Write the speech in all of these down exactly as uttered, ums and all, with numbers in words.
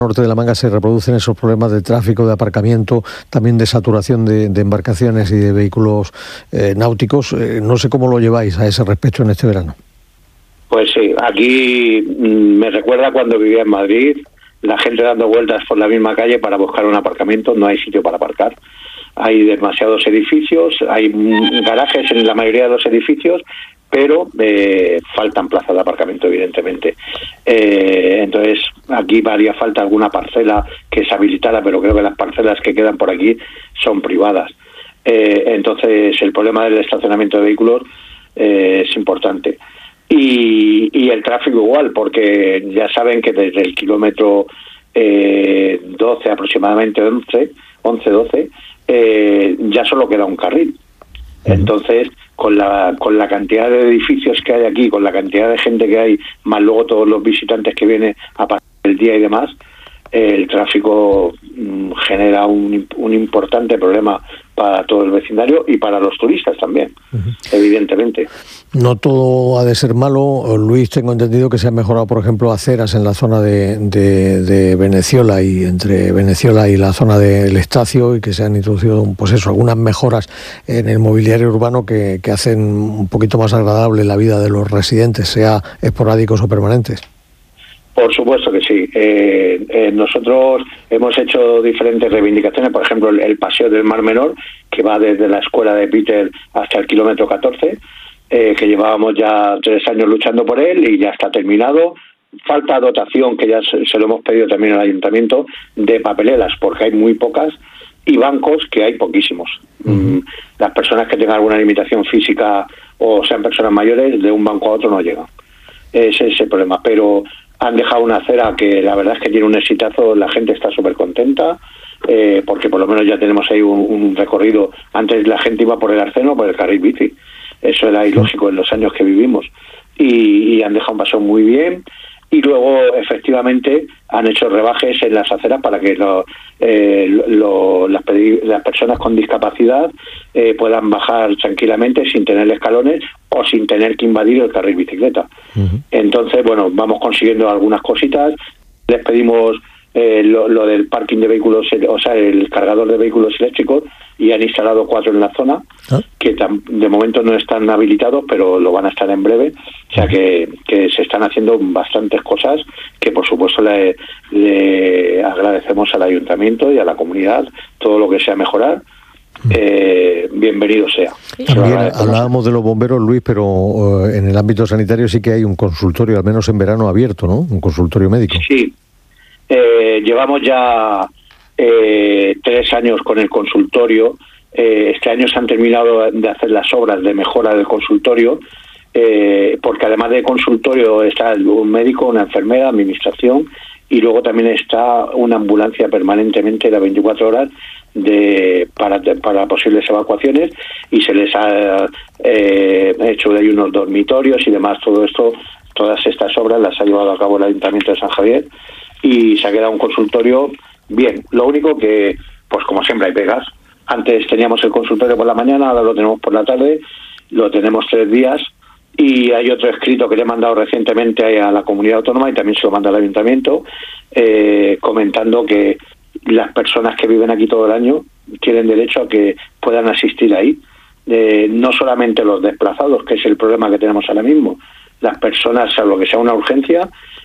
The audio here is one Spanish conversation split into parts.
norte de la Manga se reproducen esos problemas de tráfico, de aparcamiento, también de saturación de, de embarcaciones y de vehículos eh, náuticos. Eh, no sé cómo lo lleváis a ese respecto en este verano. Pues sí, aquí mmm, me recuerda cuando vivía en Madrid, la gente dando vueltas por la misma calle para buscar un aparcamiento, no hay sitio para aparcar. Hay demasiados edificios, hay garajes en la mayoría de los edificios, pero eh, faltan plazas de aparcamiento, evidentemente. Eh, entonces, aquí haría falta alguna parcela que se habilitara, pero creo que las parcelas que quedan por aquí son privadas. Eh, entonces, el problema del estacionamiento de vehículos eh, es importante. Y, y el tráfico igual, porque ya saben que desde el kilómetro eh, doce, aproximadamente once, once, doce, eh, ya solo queda un carril. Entonces, con la con la cantidad de edificios que hay aquí, con la cantidad de gente que hay, más luego todos los visitantes que vienen a pasar el día y demás, eh, el tráfico mmm, genera un, un importante problema para todo el vecindario y para los turistas también, uh-huh. evidentemente. No todo ha de ser malo, Luis. Tengo entendido que se han mejorado, por ejemplo, aceras en la zona de, de, de Veneciola y entre Veneciola y la zona del Estacio, y que se han introducido, pues eso, algunas mejoras en el mobiliario urbano que, que hacen un poquito más agradable la vida de los residentes, sea esporádicos o permanentes. Por supuesto que sí. Eh, eh, nosotros hemos hecho diferentes reivindicaciones, por ejemplo, el, el paseo del Mar Menor, que va desde la escuela de Peter hasta el kilómetro catorce, eh, que llevábamos ya tres años luchando por él y ya está terminado. Falta dotación, que ya se, se lo hemos pedido también al ayuntamiento, de papeleras, porque hay muy pocas, y bancos, que hay poquísimos. Uh-huh. Mm, las personas que tengan alguna limitación física o sean personas mayores, de un banco a otro no llegan. Ese es el problema, pero han dejado una acera que la verdad es que tiene un exitazo, la gente está súper contenta, eh, porque por lo menos ya tenemos ahí un, un recorrido. Antes la gente iba por el Arceno, por el carril bici, eso era ilógico en los años que vivimos, y, y han dejado un paso muy bien. Y luego, efectivamente, han hecho rebajes en las aceras para que lo, eh, lo, las, las personas con discapacidad eh, puedan bajar tranquilamente sin tener escalones o sin tener que invadir el carril bicicleta. Uh-huh. Entonces, bueno, vamos consiguiendo algunas cositas. Les pedimos eh, lo, lo del parking de vehículos, o sea, el cargador de vehículos eléctricos, y han instalado cuatro en la zona, ¿Ah? que tam, de momento no están habilitados, pero lo van a estar en breve. O sea que, que se están haciendo bastantes cosas que, por supuesto, le, le agradecemos al ayuntamiento y a la comunidad todo lo que sea mejorar. Eh, bienvenido sea. También hablábamos de los bomberos, Luis, pero uh, en el ámbito sanitario sí que hay un consultorio, al menos en verano, abierto, ¿no? Un consultorio médico. Sí, eh, llevamos ya eh, tres años con el consultorio. Eh, este año se han terminado de hacer las obras de mejora del consultorio, eh, porque además de consultorio está un médico, una enfermera, administración, y luego también está una ambulancia permanentemente de veinticuatro horas de para para posibles evacuaciones, y se les ha eh, hecho de ahí unos dormitorios y demás. Todo esto, todas estas obras las ha llevado a cabo el Ayuntamiento de San Javier, y se ha quedado un consultorio bien. Lo único que, pues como siempre, hay pegas. Antes teníamos el consultorio por la mañana, ahora lo tenemos por la tarde, lo tenemos tres días, y hay otro escrito que le he mandado recientemente a la comunidad autónoma, y también se lo manda al ayuntamiento, eh, comentando que las personas que viven aquí todo el año tienen derecho a que puedan asistir ahí. Eh, no solamente los desplazados, que es el problema que tenemos ahora mismo. Las personas, salvo que sea una urgencia,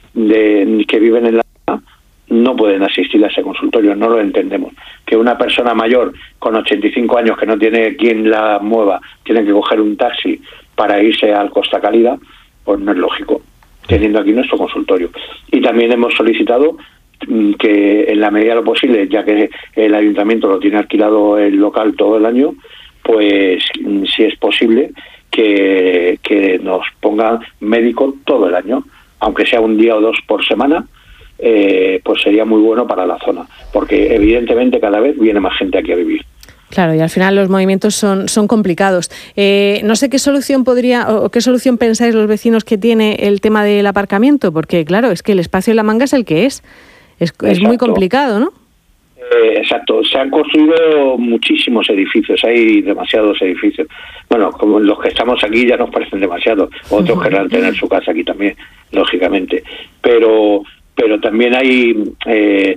de que viven en la zona, no pueden asistir a ese consultorio. No lo entendemos. Que una persona mayor con ochenta y cinco años que no tiene quien la mueva, tiene que coger un taxi para irse al Costa Cálida, pues no es lógico, teniendo aquí nuestro consultorio. Y también hemos solicitado que en la medida de lo posible, ya que el ayuntamiento lo tiene alquilado el local todo el año, pues si es posible que, que nos pongan médico todo el año, aunque sea un día o dos por semana, eh, pues sería muy bueno para la zona, porque evidentemente cada vez viene más gente aquí a vivir. Claro, y al final los movimientos son, son complicados. Eh, no sé qué solución podría o qué solución pensáis los vecinos que tiene el tema del aparcamiento, porque claro, es que el espacio de la Manga es el que es. Es, es muy complicado, ¿no? Eh, exacto. Se han construido muchísimos edificios, hay demasiados edificios. Bueno, como los que estamos aquí ya nos parecen demasiados. Otros querrán tener su casa aquí también, lógicamente. Pero pero también hay eh,